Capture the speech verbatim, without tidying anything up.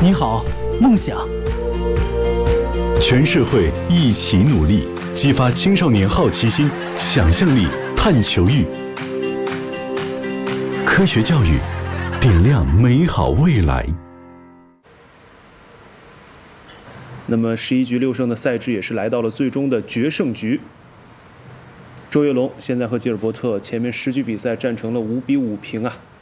你好，梦想。 全社会一起努力，激发青少年好奇心、想象力、探求欲。科学教育，点亮美好未来。 那么十一局六胜的赛制也是来到了最终的决胜局。周跃龙现在和吉尔伯特前面十局比赛战成了五比五平啊。